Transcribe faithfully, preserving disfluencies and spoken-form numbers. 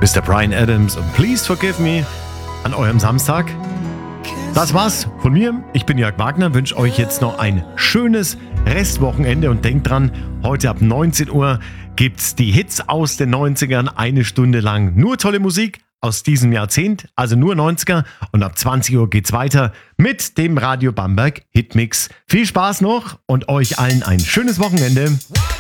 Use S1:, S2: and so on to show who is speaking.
S1: Mister Bryan Adams und Please Forgive Me an eurem Samstag. Das war's von mir. Ich bin Jörg Wagner, wünsche euch jetzt noch ein schönes Restwochenende und denkt dran, heute ab neunzehn Uhr gibt's die Hits aus den neunzigern, eine Stunde lang. Nur tolle Musik aus diesem Jahrzehnt, also nur neunziger, und ab zwanzig Uhr geht's weiter mit dem Radio Bamberg Hitmix. Viel Spaß noch und euch allen ein schönes Wochenende.